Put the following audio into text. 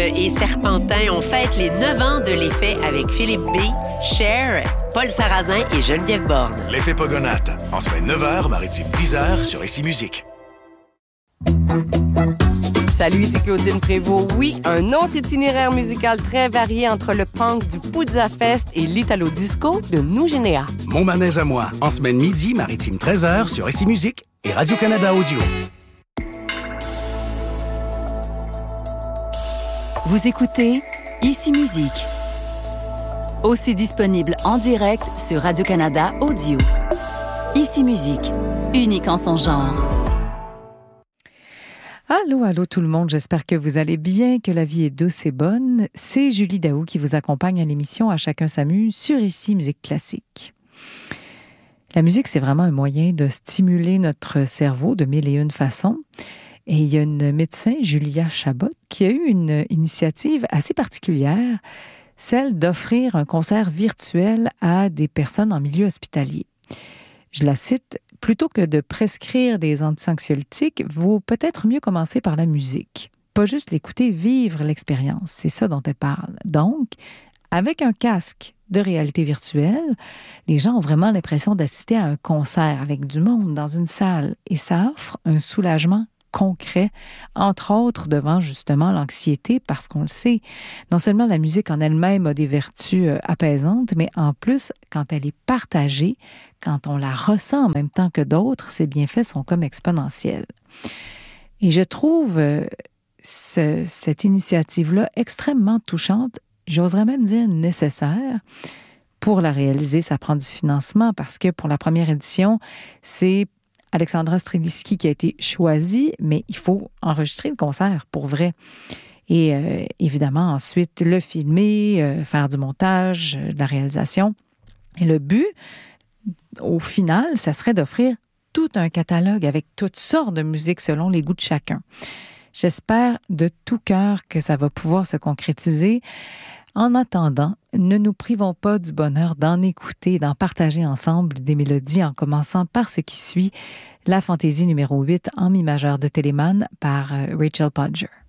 et Serpentin, on fête les 9 ans de l'effet avec Philippe B., Cher, Paul Sarrazin et Geneviève Borne. L'effet Pogonate, en semaine 9h, maritime 10h sur Ici Musique. Salut, c'est Claudine Prévost. Oui, un autre itinéraire musical très varié entre le punk du Puzza Fest et l'italo-disco de Nougénéa. Mon manège à moi, en semaine midi, maritime 13h sur Ici Musique et Radio-Canada Audio. Vous écoutez Ici Musique. Aussi disponible en direct sur Radio-Canada Audio. Ici Musique, unique en son genre. Allô tout le monde, j'espère que vous allez bien, que la vie est douce et bonne. C'est Julie Daou qui vous accompagne à l'émission À chacun s'amuse sur Ici Musique Classique. La musique, c'est vraiment un moyen de stimuler notre cerveau de mille et une façons. Et il y a une médecin, Julia Chabot, qui a eu une initiative assez particulière, celle d'offrir un concert virtuel à des personnes en milieu hospitalier. Je la cite: « Plutôt que de prescrire des anxiolytiques, vaut peut-être mieux commencer par la musique. Pas juste l'écouter, vivre l'expérience. » C'est ça dont elle parle. Donc, avec un casque de réalité virtuelle, les gens ont vraiment l'impression d'assister à un concert avec du monde dans une salle. Et ça offre un soulagement concret, entre autres devant justement l'anxiété, parce qu'on le sait, non seulement la musique en elle-même a des vertus apaisantes, mais en plus, quand elle est partagée, quand on la ressent en même temps que d'autres, ses bienfaits sont comme exponentiels. Et je trouve cette initiative-là extrêmement touchante, j'oserais même dire nécessaire. Pour la réaliser, ça prend du financement, parce que pour la première édition, c'est Alexandra Streliski qui a été choisie, mais il faut enregistrer le concert pour vrai. Et évidemment, ensuite, le filmer, faire du montage, de la réalisation. Et le but, au final, ça serait d'offrir tout un catalogue avec toutes sortes de musiques selon les goûts de chacun. J'espère de tout cœur que ça va pouvoir se concrétiser. En attendant, ne nous privons pas du bonheur d'en écouter, d'en partager ensemble des mélodies, en commençant par ce qui suit, la fantaisie numéro 8 en mi majeur de Telemann par Rachel Podger.